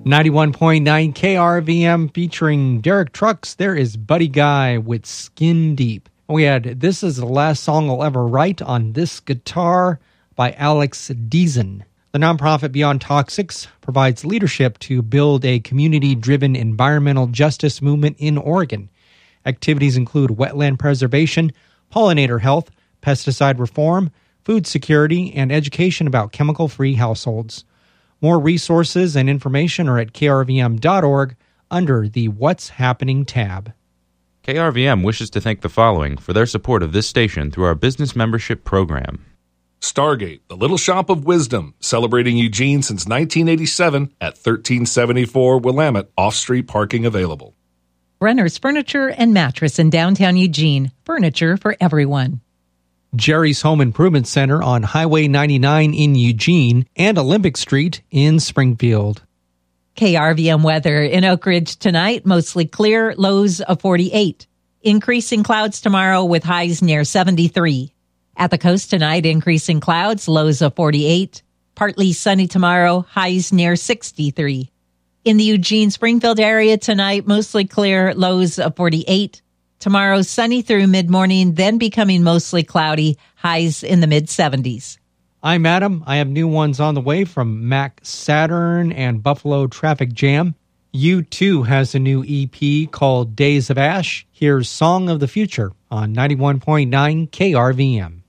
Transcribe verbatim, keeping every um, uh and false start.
ninety-one point nine K R V M featuring Derek Trucks. There is Buddy Guy with Skin Deep. We had This Is the Last Song I'll Ever Write on This Guitar by Alex Deason. The nonprofit Beyond Toxics provides leadership to build a community-driven environmental justice movement in Oregon. Activities include wetland preservation, pollinator health, pesticide reform, food security, and education about chemical-free households. More resources and information are at K R V M dot org under the What's Happening tab. K R V M wishes to thank the following for their support of this station through our business membership program. Stargate, the Little Shop of Wisdom, celebrating Eugene since nineteen eighty-seven at thirteen seventy-four Willamette, off-street parking available. Brenner's Furniture and Mattress in downtown Eugene, furniture for everyone. Jerry's Home Improvement Center on Highway ninety-nine in Eugene and Olympic Street in Springfield. K R V M weather in Oak Ridge tonight, mostly clear, lows of forty-eight. Increasing clouds tomorrow with highs near seventy-three. At the coast tonight, increasing clouds, lows of forty-eight. Partly sunny tomorrow, highs near sixty-three. In the Eugene-Springfield area tonight, mostly clear, lows of forty-eight. Tomorrow, sunny through mid-morning, then becoming mostly cloudy, highs in the mid-seventies. I'm Adam. I have new ones on the way from Mac Saturn and Buffalo Traffic Jam. U two has a new E P called Days of Ash. Here's Song of the Future on ninety-one point nine K R V M.